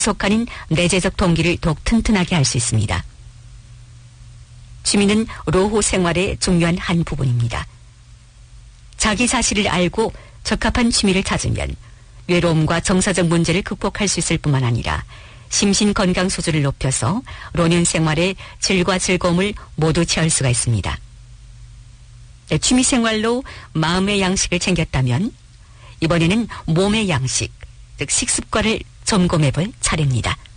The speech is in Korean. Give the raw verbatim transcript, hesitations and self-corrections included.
속하는 내재적 동기를 더욱 튼튼하게 할 수 있습니다. 취미는 로호 생활의 중요한 한 부분입니다. 자기 자신을 알고 적합한 취미를 찾으면 외로움과 정서적 문제를 극복할 수 있을 뿐만 아니라 심신 건강 수준을 높여서 노년 생활의 질과 즐거움을 모두 취할 수가 있습니다. 취미 생활로 마음의 양식을 챙겼다면 이번에는 몸의 양식, 즉 식습관을 점검해 볼 차례입니다.